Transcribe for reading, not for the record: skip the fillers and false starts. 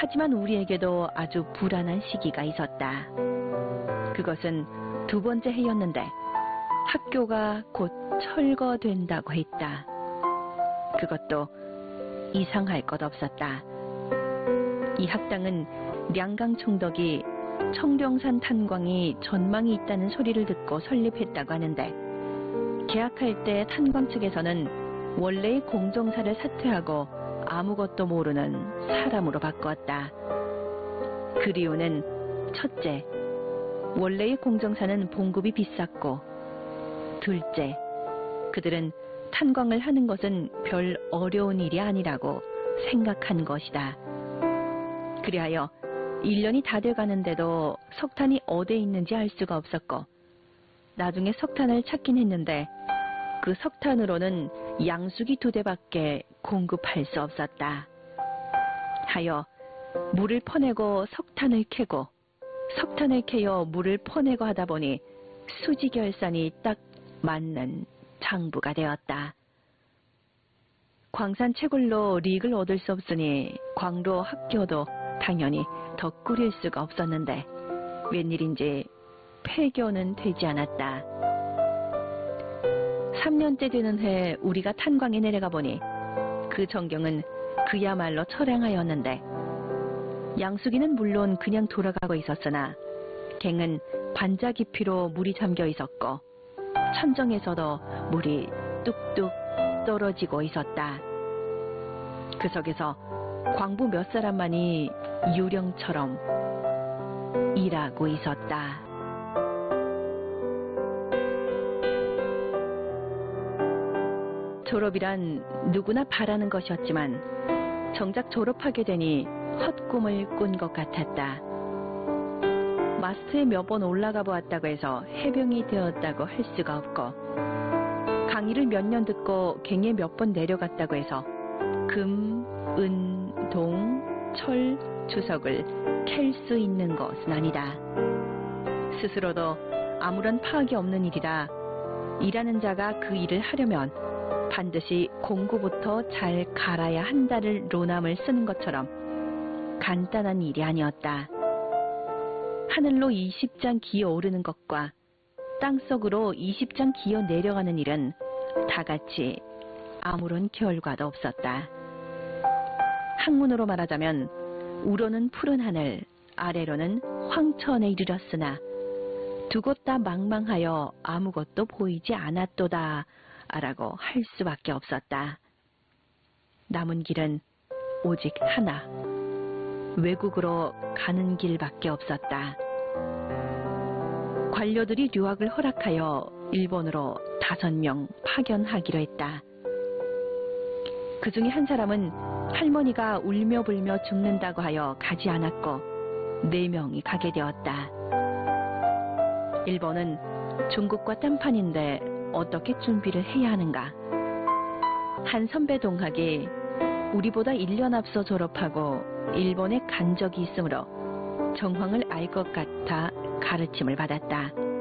하지만 우리에게도 아주 불안한 시기가 있었다. 그것은 두 번째 해였는데 학교가 곧 철거된다고 했다. 그것도 이상할 것 없었다. 이 학당은 량강총덕이 청룡산 탄광이 전망이 있다는 소리를 듣고 설립했다고 하는데, 계약할 때 탄광 측에서는 원래의 공정사를 사퇴하고 아무것도 모르는 사람으로 바꾸었다. 그 이유는 첫째, 원래의 공정사는 봉급이 비쌌고, 둘째, 그들은 탄광을 하는 것은 별 어려운 일이 아니라고 생각한 것이다. 그리하여 1년이 다 돼가는데도 석탄이 어디에 있는지 알 수가 없었고, 나중에 석탄을 찾긴 했는데 그 석탄으로는 양수기 2대밖에 공급할 수 없었다. 하여 물을 퍼내고 석탄을 캐고, 석탄을 캐어 물을 퍼내고 하다 보니 수지결산이 딱 맞는 장부가 되었다. 광산 채굴로 리익을 얻을 수 없으니 광로 학교도 당연히 더 꾸릴 수가 없었는데 웬일인지 폐교는 되지 않았다. 3년째 되는 해 우리가 탄광에 내려가 보니 그 전경은 그야말로 처량하였는데, 양수기는 물론 그냥 돌아가고 있었으나 갱은 반자 깊이로 물이 잠겨 있었고 천정에서도 물이 뚝뚝 떨어지고 있었다. 그 속에서 광부 몇 사람만이 유령처럼 일하고 있었다. 졸업이란 누구나 바라는 것이었지만 정작 졸업하게 되니 헛꿈을 꾼 것 같았다. 마스터에 몇 번 올라가 보았다고 해서 해병이 되었다고 할 수가 없고, 강의를 몇 년 듣고 갱에 몇 번 내려갔다고 해서 금, 은, 동, 철, 주석을 캘 수 있는 것은 아니다. 스스로도 아무런 파악이 없는 일이라 일하는 자가 그 일을 하려면 반드시 공구부터 잘 갈아야 한다를 로남을 쓰는 것처럼 간단한 일이 아니었다. 하늘로 20장 기어 오르는 것과 땅속으로 20장 기어 내려가는 일은 다 같이 아무런 결과도 없었다. 학문으로 말하자면 우로는 푸른 하늘, 아래로는 황천에 이르렀으나 두 곳 다 망망하여 아무것도 보이지 않았도다 라고 할 수밖에 없었다. 남은 길은 오직 하나, 외국으로 가는 길밖에 없었다. 관료들이 유학을 허락하여 일본으로 5명 파견하기로 했다. 그 중에 한 사람은 할머니가 울며 불며 죽는다고 하여 가지 않았고 4명이 가게 되었다. 일본은 중국과 딴판인데 어떻게 준비를 해야 하는가? 한 선배 동학이 우리보다 1년 앞서 졸업하고 일본에 간 적이 있으므로 정황을 알 것 같아 가르침을 받았다.